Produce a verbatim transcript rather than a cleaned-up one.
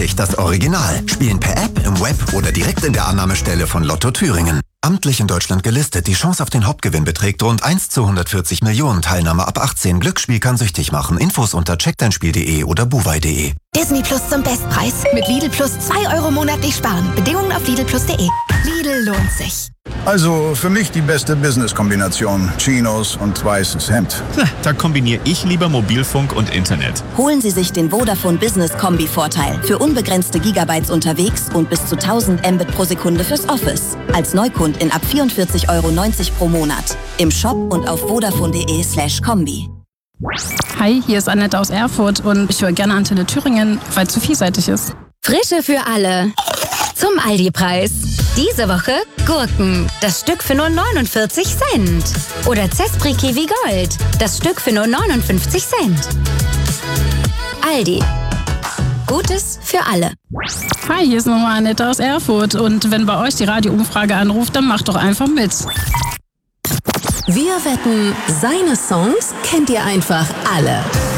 Richtig, das Original. Spielen per App, im Web oder direkt in der Annahmestelle von Lotto Thüringen. Amtlich in Deutschland gelistet. Die Chance auf den Hauptgewinn beträgt rund eins zu hundertvierzig Millionen. Teilnahme ab achtzehn. Glücksspiel kann süchtig machen. Infos unter check dein spiel punkt de oder buwei punkt de. Disney Plus zum Bestpreis. Mit Lidl Plus zwei Euro monatlich sparen. Bedingungen auf lidl plus punkt de. Lidl lohnt sich. Also für mich die beste Business-Kombination. Chinos und weißes Hemd. Na, da kombiniere ich lieber Mobilfunk und Internet. Holen Sie sich den Vodafone Business Kombi-Vorteil. Für unbegrenzte Gigabytes unterwegs und bis zu tausend Mbit pro Sekunde fürs Office. Als Neukundin ab vierundvierzig Euro neunzig pro Monat. Im Shop und auf vodafone punkt de slash kombi. Hi, hier ist Annette aus Erfurt und ich höre gerne Antenne Thüringen, weil es zu vielseitig ist. Frische für alle. Zum Aldi-Preis. Diese Woche Gurken. Das Stück für nur neunundvierzig Cent. Oder Zespri Kiwi Gold. Das Stück für nur neunundfünfzig Cent. Aldi. Gutes für alle. Hi, hier ist nochmal Annette aus Erfurt und wenn bei euch die Radioumfrage anruft, dann macht doch einfach mit. Wir wetten, seine Songs kennt ihr einfach alle.